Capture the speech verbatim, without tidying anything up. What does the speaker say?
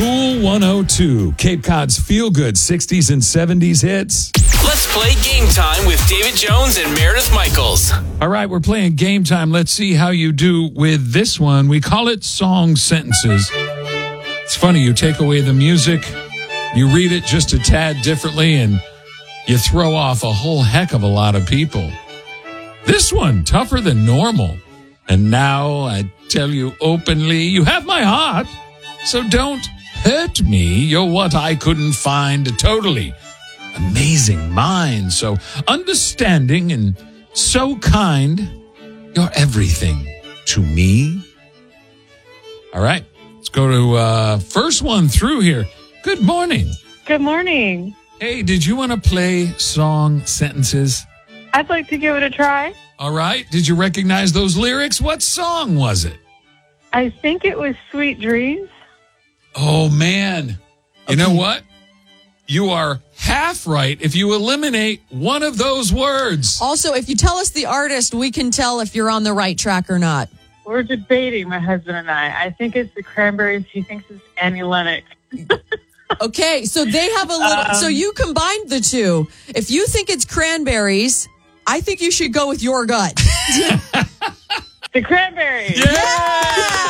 Cool one oh two, Cape Cod's feel-good sixties and seventies hits. Let's play Game Time with David Jones and Meredith Michaels. All right, we're playing Game Time. Let's see how you do with this one. We call it Song Sentences. It's funny, you take away the music, you read it just a tad differently, and you throw off a whole heck of a lot of people. This one, tougher than normal. And now I tell you openly, you have my heart, so don't hurt me. You're what I couldn't find. Totally amazing mind, so understanding and so kind. You're everything to me. All right, let's go to uh, first one through here. Good morning. Good morning. Hey, did you want to play Song Sentences? I'd like to give it a try. All right. Did you recognize those lyrics? What song was it? I think it was Sweet Dreams. Oh, man. You know what? You are half right if you eliminate one of those words. Also, if you tell us the artist, we can tell if you're on the right track or not. We're debating, my husband and I. I think it's the Cranberries. He thinks it's Annie Lennox. Okay, so they have a little... Um, so you combined the two. If you think it's Cranberries, I think you should go with your gut. The Cranberries. Yeah!